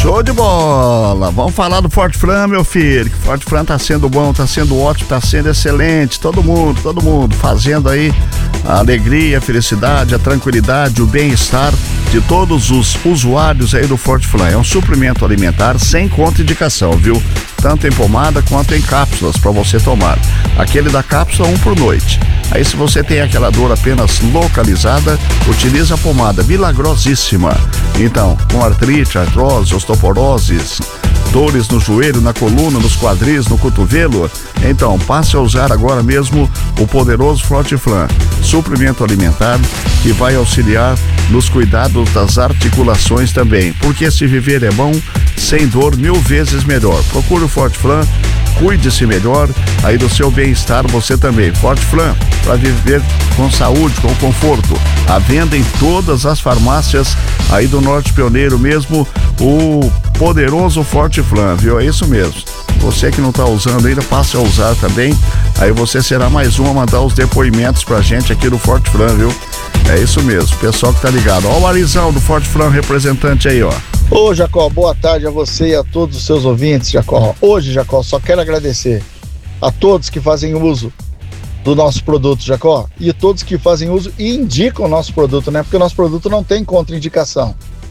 Show de bola! Vamos falar do Forte Fran, meu filho. Que Forte Fran tá sendo bom, tá sendo ótimo, tá sendo excelente. Todo mundo fazendo aí a alegria, a felicidade, a tranquilidade, o bem-estar de todos os usuários aí do Forte Fran. É um suplemento alimentar sem contraindicação, viu? Tanto em pomada quanto em cápsulas para você tomar. Aquele da cápsula 1 por noite. Aí se você tem aquela dor apenas localizada, utiliza a pomada milagrosíssima. Então, com artrite, artrose, osteoporoses, dores no joelho, na coluna, nos quadris, no cotovelo, então passe a usar agora mesmo o poderoso Forte Fran, suplemento alimentar que vai auxiliar nos cuidados das articulações também, porque se viver é bom, sem dor 1000 vezes melhor. Procure o Forte Fran, cuide-se melhor, aí do seu bem-estar você também. Forte Fran, para viver com saúde, com conforto. À venda em todas as farmácias aí do Norte Pioneiro mesmo, o poderoso Forte Fran, viu? É isso mesmo. Você que não está usando ainda, passe a usar também. Aí você será mais um a mandar os depoimentos pra gente aqui do Forte Fran, viu? É isso mesmo, pessoal que tá ligado. Ó o Arizão do Forte Fran, representante aí, ó. Ô Jacó, boa tarde a você e a todos os seus ouvintes, Jacó. Hoje, Jacó, só quero agradecer a todos que fazem uso do nosso produto, Jacó, e a todos que fazem uso e indicam o nosso produto, né? Porque o nosso produto não tem contraindicação.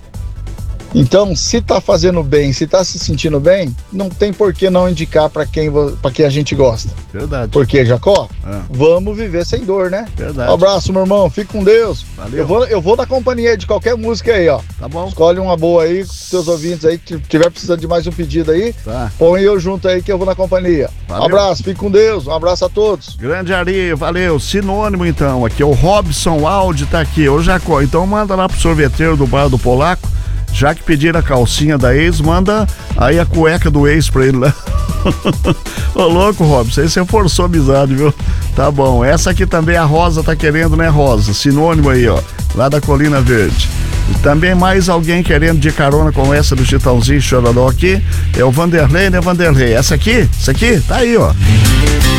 Então, se tá fazendo bem, se tá se sentindo bem, não tem por que não indicar para quem a gente gosta. Verdade. Porque, Jacó, vamos viver sem dor, né? Verdade. Um abraço, meu irmão. Fique com Deus. Valeu. Eu vou na companhia de qualquer música aí, ó. Tá bom. Escolhe uma boa aí, com seus ouvintes aí, que tiver precisando de mais um pedido aí, tá. Põe eu junto aí que eu vou na companhia. Valeu. Um abraço, fique com Deus. Um abraço a todos. Grande Ari, valeu. Sinônimo então, aqui o Robson Aldi tá aqui. Ô Jacó, então manda lá pro sorveteiro do Bar do Polaco. Já que pediram a calcinha da ex, manda aí a cueca do ex pra ele lá. Ô louco, Robson, aí você forçou a amizade, viu? Tá bom, essa aqui também a Rosa tá querendo, né, Rosa? Sinônimo aí, ó, lá da Colina Verde. E também mais alguém querendo de carona com essa do Chitãozinho Chororó aqui, é o Vanderlei, né, Vanderlei? Essa aqui, tá aí, ó.